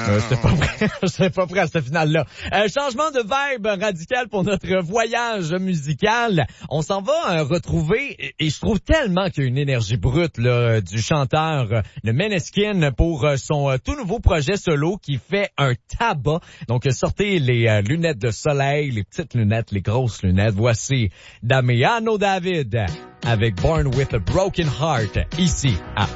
J'étais pas prêt à cette finale-là. Changement de vibe radical pour notre voyage musical. On s'en va retrouver, et je trouve tellement qu'il y a une énergie brute là, du chanteur le Måneskin pour son tout nouveau projet solo qui fait un tabac. Donc sortez les lunettes de soleil, les petites lunettes, les grosses lunettes. Voici Damiano David avec Born with a Broken Heart ici à